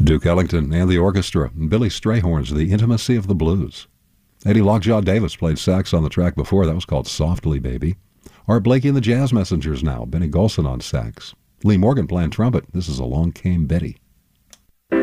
Duke Ellington and the orchestra, and Billy Strayhorn's The Intimacy of the Blues. Eddie Lockjaw Davis played sax on the track before. That was called Softly Baby. Art Blakey and the Jazz Messengers now. Benny Golson on sax. Lee Morgan playing trumpet. This is Along Came Betty.